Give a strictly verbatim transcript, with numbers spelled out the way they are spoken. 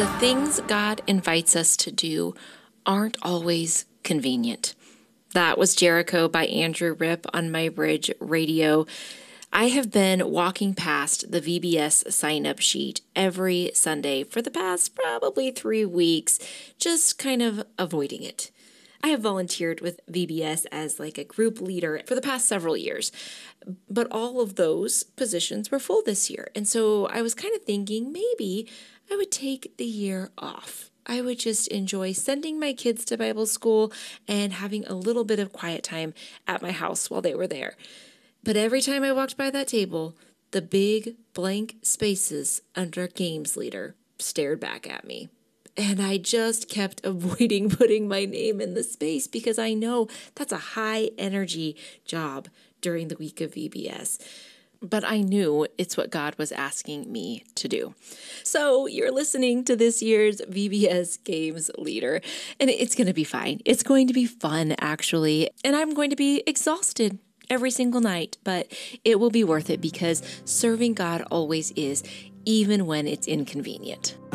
The things God invites us to do aren't always convenient. That was Jericho by Andrew Ripp on My Bridge Radio. I have been walking past the V B S sign-up sheet every Sunday for the past probably three weeks, just kind of avoiding it. I have volunteered with V B S as like a group leader for the past several years, but all of those positions were full this year. And so I was kind of thinking maybe I would take the year off. I would just enjoy sending my kids to Bible school and having a little bit of quiet time at my house while they were there. But every time I walked by that table, the big blank spaces under Games Leader stared back at me. And I just kept avoiding putting my name in the space because I know that's a high energy job during the week of V B S. But I knew it's what God was asking me to do. So you're listening to this year's V B S Games Leader, and it's going to be fine. It's going to be fun, actually, and I'm going to be exhausted every single night, but it will be worth it because serving God always is, even when it's inconvenient.